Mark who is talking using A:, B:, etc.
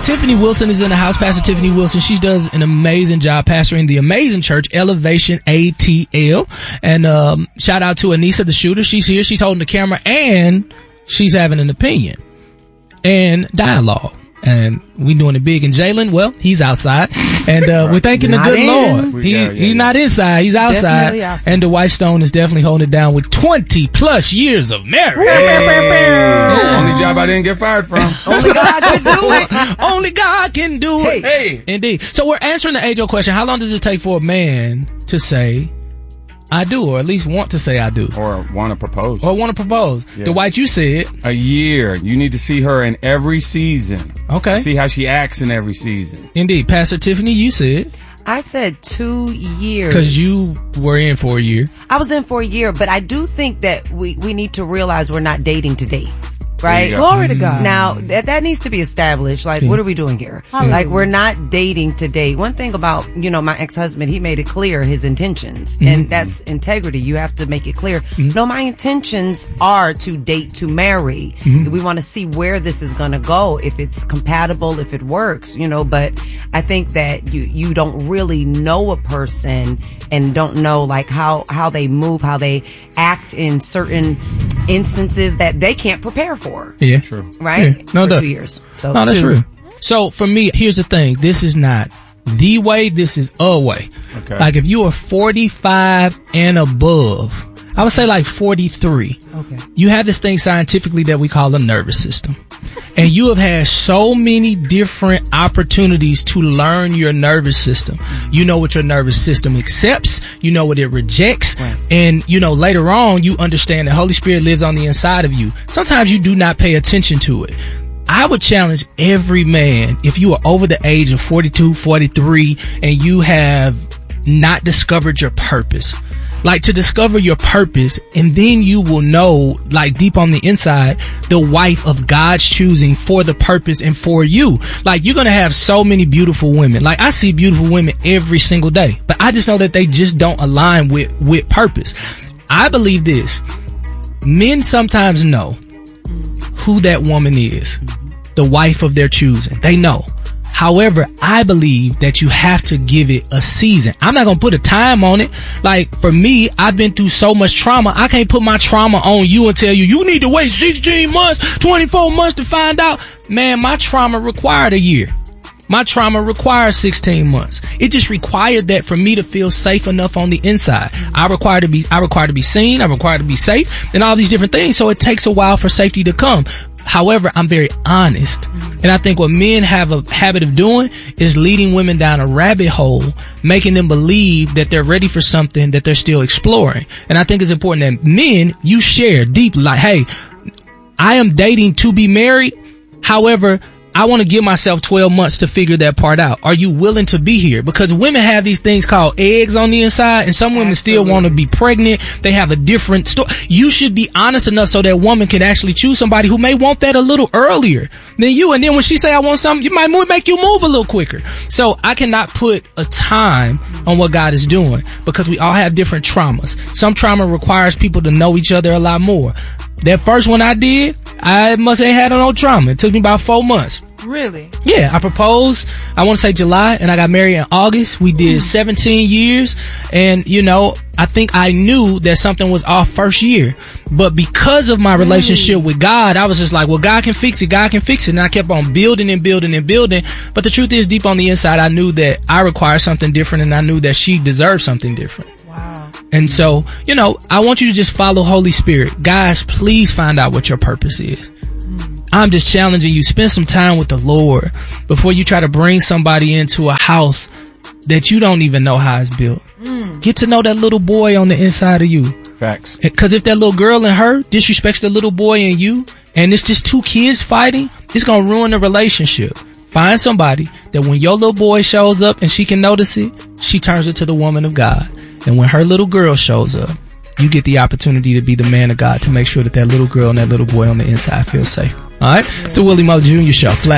A: Tiffany Wilson is in the house. Pastor Tiffany Wilson. She does an amazing job pastoring the amazing church, Elevation ATL. And shout out to Anissa the shooter. She's here. She's holding the camera and she's having an opinion and dialogue. And we doing it big. And Jalen, well, he's outside. And we're thanking the good Lord. He's not inside. He's outside. And Dwight Stone is definitely holding it down with 20 plus years of marriage.
B: Only job I didn't get fired from.
C: Only God can do it.
A: Only God can do it.
B: Hey.
A: Indeed. So we're answering the age-old question. How long does it take for a man to say, I do, or at least want to say I do?
B: Or want to propose.
A: Yeah. Dwight, you said
B: a year. You need to see her in every season.
A: Okay.
B: See how she acts in every season.
A: Indeed. Pastor Tiffany, you said?
C: I said 2 years.
A: Because you were in for a year.
C: I was in for a year, but I do think that we need to realize we're not dating to date. Right?
D: Glory to God.
C: Now, that needs to be established. Like, what are we doing here? Like, we're not dating to date. One thing about, my ex-husband, he made it clear his intentions. And that's integrity. You have to make it clear. No, my intentions are to date, to marry. We want to see where this is going to go, if it's compatible, if it works, but I think that you don't really know a person and don't know, like, how they move, how they act in certain instances that they can't prepare for.
A: Yeah,
B: true.
C: Right?
A: Yeah. No,
C: for 2 years. So
A: no, that's true. So for me, here's the thing. This is not the way. This is a way.
B: Okay.
A: Like if you are 45 and above, I would say like 43.
C: Okay.
A: You have this thing scientifically that we call a nervous system. And you have had so many different opportunities to learn your nervous system. You know what your nervous system accepts. You know what it rejects.
C: Right.
A: And, later on, you understand the Holy Spirit lives on the inside of you. Sometimes you do not pay attention to it. I would challenge every man, if you are over the age of 42, 43, and you have not discovered your purpose, like to discover your purpose, and then you will know, like deep on the inside, the wife of God's choosing for the purpose and for you. Like you're going to have so many beautiful women. Like I see beautiful women every single day, but I just know that they just don't align with purpose. I believe this. Men sometimes know who that woman is, the wife of their choosing. They know. However, I believe that you have to give it a season. I'm not going to put a time on it. Like for me, I've been through so much trauma. I can't put my trauma on you and tell you need to wait 16 months, 24 months to find out. Man, my trauma required a year. My trauma requires 16 months. It just required that for me to feel safe enough on the inside. I require to be seen. I require to be safe and all these different things. So it takes a while for safety to come. However, I'm very honest. And I think what men have a habit of doing is leading women down a rabbit hole, making them believe that they're ready for something that they're still exploring. And I think it's important that men, you share deeply, like, hey, I am dating to be married. However, I want to give myself 12 months to figure that part out. Are you willing to be here? Because women have these things called eggs on the inside, and some women still want to be pregnant. They have a different story. You should be honest enough so that woman can actually choose somebody who may want that a little earlier than you. And then when she say, I want something, you might make you move a little quicker. So I cannot put a time on what God is doing because we all have different traumas. Some trauma requires people to know each other a lot more. That first one I did, I must have had no trauma. It took me about 4 months.
D: Really?
A: Yeah, I proposed, I want to say July, and I got married in August. We did 17 years, and I think I knew that something was off first year. But because of my relationship with God, I was just like, well, God can fix it, God can fix it. And I kept on building and building and building. But the truth is, deep on the inside, I knew that I required something different, and I knew that she deserved something different.
D: Wow.
A: And so, I want you to just follow Holy Spirit. Guys, please find out what your purpose is. I'm just challenging you. Spend some time with the Lord before you try to bring somebody into a house that you don't even know how it's built. Get to know that little boy on the inside of you.
B: Facts.
A: Because if that little girl in her disrespects the little boy in you, and it's just two kids fighting, it's going to ruin the relationship. Find somebody that when your little boy shows up and she can notice it, she turns it to the woman of God. And when her little girl shows up, you get the opportunity to be the man of God to make sure that that little girl and that little boy on the inside feel safe. All right? It's the Willie Moe Jr. Show.